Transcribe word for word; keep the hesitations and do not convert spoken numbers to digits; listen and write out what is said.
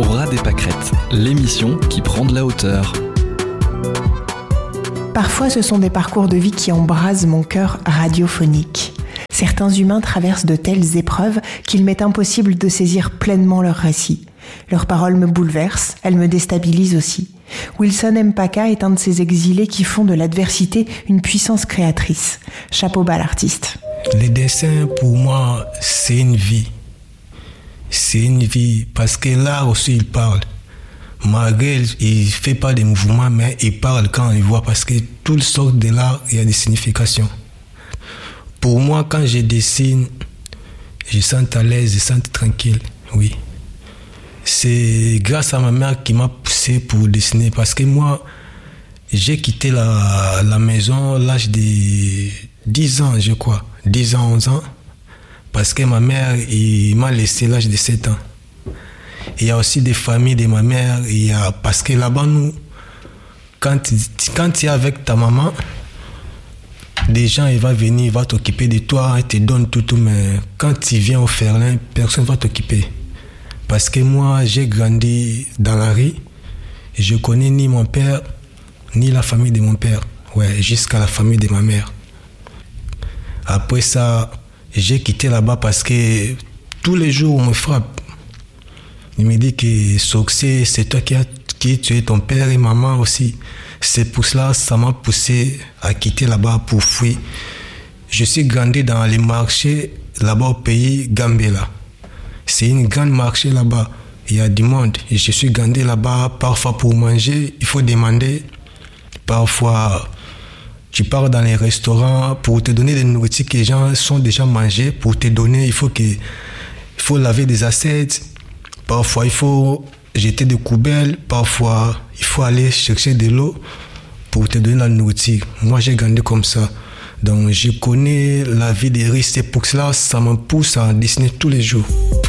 Aura des pâquerettes, l'émission qui prend de la hauteur. Parfois, ce sont des parcours de vie qui embrasent mon cœur radiophonique. Certains humains traversent de telles épreuves qu'il m'est impossible de saisir pleinement leur récit. Leurs paroles me bouleversent, elles me déstabilisent aussi. Wilson Mpaka est un de ces exilés qui font de l'adversité une puissance créatrice. Chapeau bas l'artiste. Le dessin, pour moi, c'est une vie. C'est une vie, parce que là aussi, il parle. Malgré, il ne fait pas de mouvements, mais il parle quand il voit, parce que toutes sortes de l'art, il y a des significations. Pour moi, quand je dessine, je sens à l'aise, je sens tranquille, oui. C'est grâce à ma mère qui m'a poussé pour dessiner, parce que moi, j'ai quitté la, la maison à l'âge de dix ans, je crois, dix ans, onze ans, parce que ma mère il m'a laissé à l'âge de sept ans. Il y a aussi des familles de ma mère, il y a, parce que là-bas, nous, quand, quand tu es avec ta maman, des gens ils vont venir, ils vont t'occuper de toi, ils te donnent tout, tout, mais quand tu viens au Ferlin, personne ne va t'occuper. Parce que moi, j'ai grandi dans la rue, je connais ni mon père, ni la famille de mon père, ouais, jusqu'à la famille de ma mère. Après ça, j'ai quitté là-bas parce que tous les jours, on me frappe. Il me dit que Soxé, c'est toi qui as qui tué ton père et maman aussi. C'est pour cela que ça m'a poussé à quitter là-bas pour fuir. Je suis grandi dans les marchés là-bas au pays Gambela. C'est une grande marché là-bas. Il y a du monde. Et je suis grandi là-bas. Parfois pour manger, il faut demander. Parfois, tu pars dans les restaurants pour te donner des nourritures que les gens sont déjà mangés. Pour te donner, il faut, que, il faut laver des assiettes. Parfois, il faut jeter des poubelles. Parfois, il faut aller chercher de l'eau pour te donner la nourriture. Moi, j'ai grandi comme ça. Donc, je connais la vie des riches. C'est pour cela que ça me pousse à dessiner tous les jours.